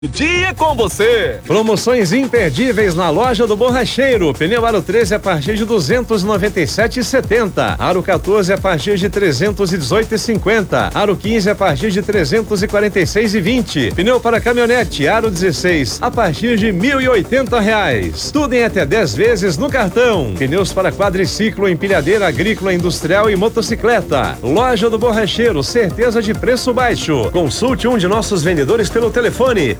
Dia com você. Promoções imperdíveis na loja do Borracheiro. Pneu Aro 13 a partir de 297,70. Aro 14 a partir de 318,50. Aro 15 a partir de 346,20. Pneu para caminhonete Aro 16 a partir de R$1.080. Tudo em até 10 vezes no cartão. Pneus para quadriciclo, empilhadeira agrícola, industrial e motocicleta. Loja do Borracheiro, certeza de preço baixo. Consulte um de nossos vendedores pelo telefone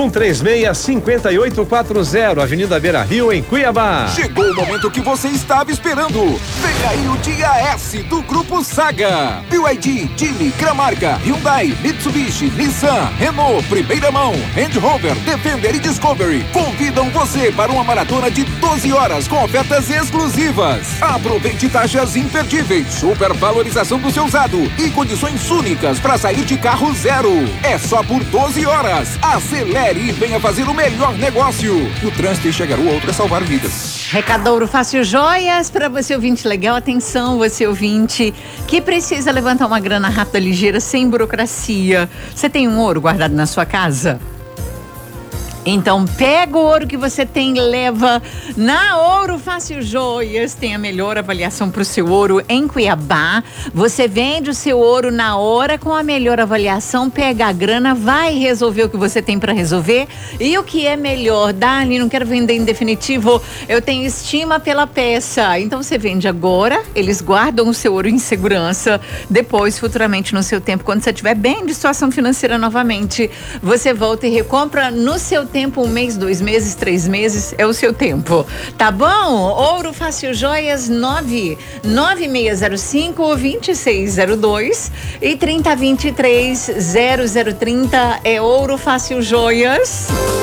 2136-5840, Avenida Beira Rio, em Cuiabá. Chegou o momento que você estava esperando. Vem aí o Dia S do Grupo Saga. BYD, Geely, Cramaca, Hyundai, Mitsubishi, Nissan, Renault, primeira mão, Land Rover, Defender e Discovery convidam você para uma maratona de 12 horas com ofertas exclusivas. Aproveite taxas imperdíveis, supervalorização do seu usado e condições únicas para sair de carro zero. É só por 12 horas. Acelere e venha fazer o melhor negócio. O trânsito e chegar o outro é salvar vidas. Recadouro Fácil Joias, para você ouvinte legal, atenção você ouvinte que precisa levantar uma grana rápida, ligeira, sem burocracia. Você tem um ouro guardado na sua casa? Então pega o ouro que você tem e leva na Ouro Fácil Joias. Tem a melhor avaliação para o seu ouro em Cuiabá. Você vende o seu ouro na hora com a melhor avaliação, pega a grana, vai resolver o que você tem para resolver. E o que é melhor, Dali, não quero vender em definitivo, eu tenho estima pela peça. Então você vende agora, eles guardam o seu ouro em segurança. Depois, futuramente, no seu tempo, quando você estiver bem de situação financeira novamente, você volta e recompra no seu tempo, 1 mês, 2 meses, 3 meses, é o seu tempo, tá bom? Ouro Fácil Joias 99605-2602 e 3023-0030 é Ouro Fácil Joias.